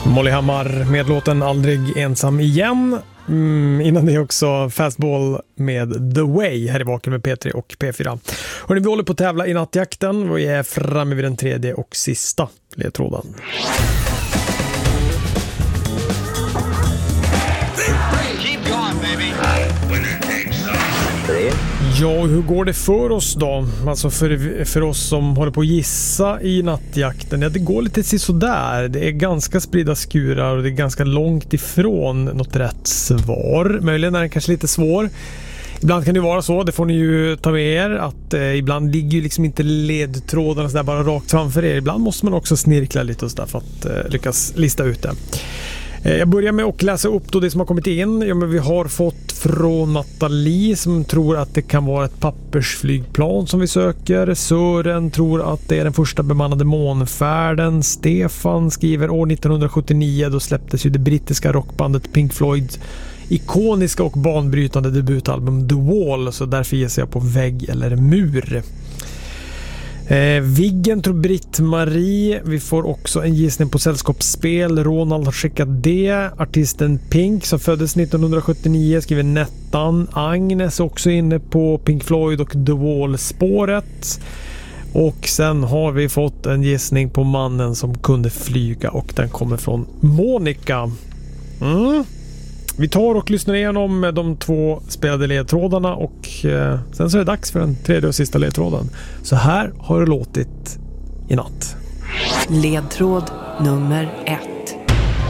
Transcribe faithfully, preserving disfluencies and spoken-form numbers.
Molly Hammar med låten Aldrig ensam igen. Mm, innan det är också Fastball med The Way här i Vaken med P tre och P fyra. Hörrni, vi håller på att tävla i nattjakten. Vi är framme vid den tredje och sista ledtråden. Ja, hur går det för oss då? Alltså för, för oss som håller på att gissa i nattjakten. Ja, det går lite sådär. Det är ganska spridda skurar och det är ganska långt ifrån något rätt svar. Möjligen är den kanske lite svår. Ibland kan det vara så, det får ni ju ta med er, att eh, ibland ligger ju liksom inte ledtrådarna så där bara rakt framför er. Ibland måste man också snirkla lite och så där för att eh, lyckas lista ut det. Jag börjar med att läsa upp då det som har kommit in. Ja, men vi har fått från Nathalie som tror att det kan vara ett pappersflygplan som vi söker. Sören tror att det är den första bemannade månfärden. Stefan skriver år nittonhundrasjuttionio, då släpptes ju det brittiska rockbandet Pink Floyd ikoniska och banbrytande debutalbum The Wall, så därför gissar jag på vägg eller mur. Eh, Viggen tror Britt-Marie. Vi får också en gissning på sällskapsspel. Ronald har skickat det. Artisten Pink som föddes nittonhundrasjuttionio skriver Nettan. Agnes också inne på Pink Floyd och The Wall-spåret. Och sen har vi fått en gissning på mannen som kunde flyga och den kommer från Monica. Mm. Vi tar och lyssnar igenom de två spelade ledtrådarna och eh, sen så är det dags för den tredje och sista ledtråden. Så här har det låtit i natt. Ledtråd nummer ett.